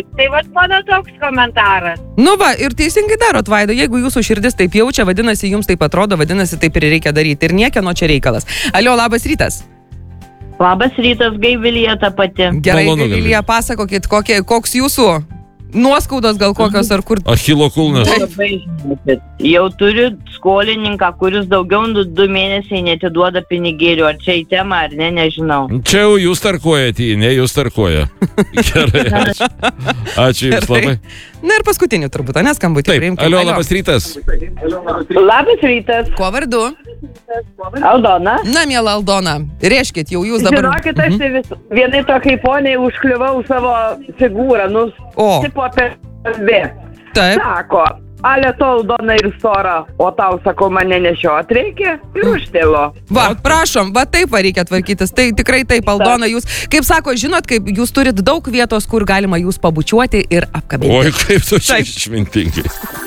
Tai vat mano toks komentaras. Nu va, ir teisingai darot, Vaida, jeigu jūsų širdis taip jaučia, vadinasi, jums taip atrodo, vadinasi, taip ir reikia daryti. Ir niekieno čia reikalas. Alio, labas rytas. Labas rytas, Gaivilija ta pati. Gerai, Malonu, Gaivilija, pasakokit, koks jūsų nuoskaudos gal kokios ar kur... Achilo kulnas. Jau turiu skolininką, kuris daugiau 2 mėnesiai netiduoda pinigėlių. Ar čia į temą, ar ne, nežinau. Čia jau jūs tarkuojat jį, ne jūs tarkuoja. Gerai, ačiū. Ačiū jums labai. Na ir paskutinį turbūt, neskambutį. Taip, Alio, labas rytas. Labas rytas. Kuo vardu? Aldona. Na, miela Aldona, reiškit, jau jūs dabar... Žinokit, aš vienai tokiai poniai užkliuvau savo figūrą, tipo apie kalbė. Taip. Sako, ale to Aldona ir stora, o tau, sako, mane nešiot reikia ir užtilo. Va, prašom, va taip va reikia tvarkytis. Tai tikrai taip, Aldona, jūs, kaip sako, žinot, kaip jūs turit daug vietos, kur galima jūs pabučiuoti ir apkabinti. Oi, kaip tu čia išmintingai.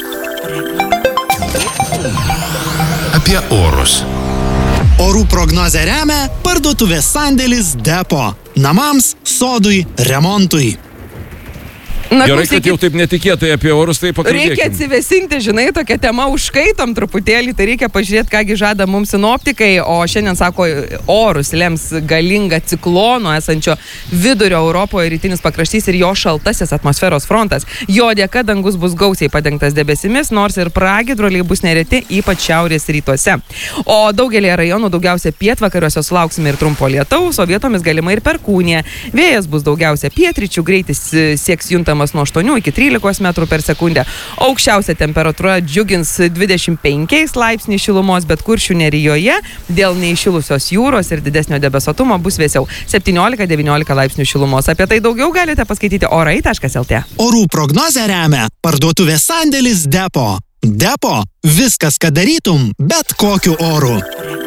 Apie orus. Orų prognozę remia parduotuvės sandėlis Depo. Namams, sodui, remontui. Na, gerai, kad jau taip netikėtai apie orus, tai pakalbėkim. Reikia atsivesinti, žinai, tokia tema užkaitom truputėlį, tai reikia pažiūrėti, kągi žada mums sinoptikai, o šiandien, sako, orus lems galingą ciklono esančio vidurio Europoje rytinis pakraštys ir jo šaltasis atmosferos frontas. Jo dėka dangus bus gausiai padengtas debesimis, nors ir pragiedruliai bus nereti, ypač šiaurės rytuose. O daugelį rajonų, daugiausia pietvakariuose, sulauksime ir trumpo lietaus, o vietomis galima ir perkūnija. Vėjas bus daugiausia pietryčių, greitis sieks juntamas nuo 8 iki 13 metrų per sekundę. Aukščiausia temperatūra džiugins 25 laipsnių šilumos, bet Kuršių nerijoje dėl neįšilusios jūros ir didesnio debesuotumo bus vėsiau 17-19 laipsnių šilumos. Apie tai daugiau galite paskaityti orai.lt. Orų prognozę remia parduotuvės sandėlis Depo. Depo – viskas, ką darytum, bet kokiu oru.